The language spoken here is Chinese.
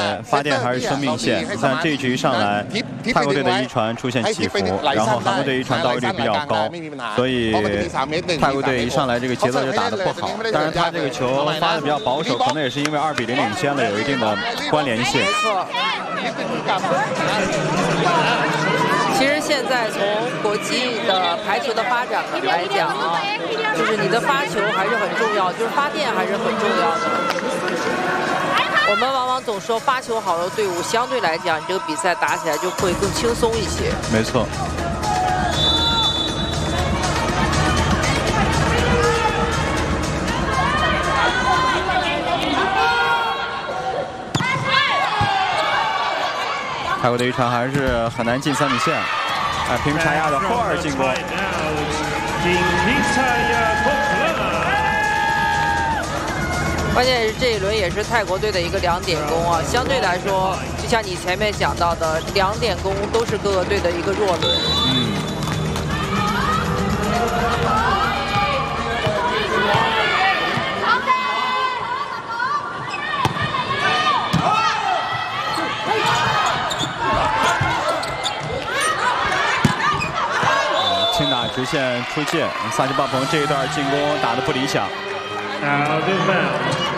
发电还是生命线。但这一局上来，泰国队的一传出现起伏，然后韩国队一传到位率比较高，所以泰国队一上来这个节奏就打得不好。当然，他这个球发的比较保守，可能也是因为2比0领先了，有一定的关联性。 没错。其实现在从国际的排球的发展来讲啊，就是你的发球还是很重要，就是发电还是很重要的。我们往往总说发球好的队伍相对来讲，你这个比赛打起来就会更轻松一些。 没错。泰国队一传还是很难进3米线，平查亚的后2进攻。 关键是这一轮也是泰国队的一个2点攻啊，相对来说，就像你前面讲到的，2点攻都是各个队的一个弱轮。 轻打直线出界，萨奇鲍鹏这一段进攻打得不理想。